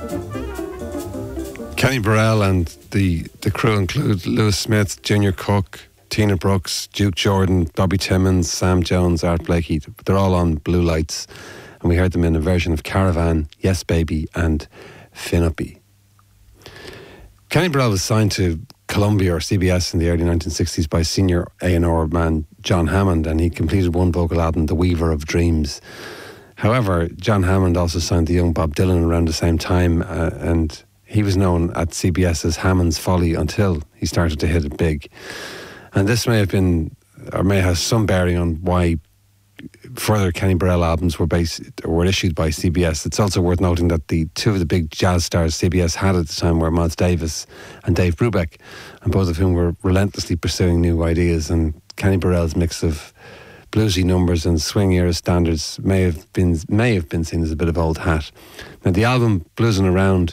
Kenny Burrell and the crew include Lewis Smith, Junior Cook, Tina Brooks, Duke Jordan, Bobby Timmons, Sam Jones, Art Blakey. They're all on Blue Lights, and we heard them in a version of Caravan, Yes Baby and Fin Uppy. Kenny Burrell was signed to Columbia or CBS in the early 1960s by senior A&R man John Hammond, and he completed one vocal album, The Weaver of Dreams. However, John Hammond also signed the young Bob Dylan around the same time, and he was known at CBS as Hammond's Folly until he started to hit it big. And this may have been, or may have some bearing on why further Kenny Burrell albums were issued by CBS. It's also worth noting that the two of the big jazz stars CBS had at the time were Miles Davis and Dave Brubeck, and both of whom were relentlessly pursuing new ideas. And Kenny Burrell's mix of bluesy numbers and swing era standards may have been seen as a bit of old hat. Now, the album Bluesin' Around,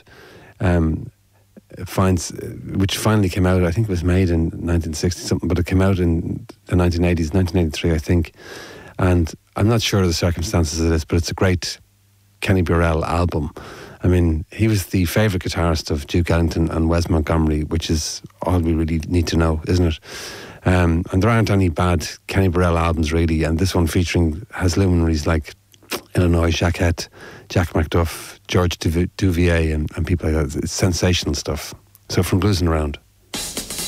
which finally came out, I think it was made in 1960 something, but it came out in the 1980s, 1983 I think, and I'm not sure of the circumstances of this, but it's a great Kenny Burrell album. I mean, he was the favourite guitarist of Duke Ellington and Wes Montgomery, which is all we really need to know, isn't it? And there aren't any bad Kenny Burrell albums really, and this one has luminaries like Illinois Jacquette, Jack McDuff, George Duvier and people like that. It's sensational stuff. So from Bluesin' Around.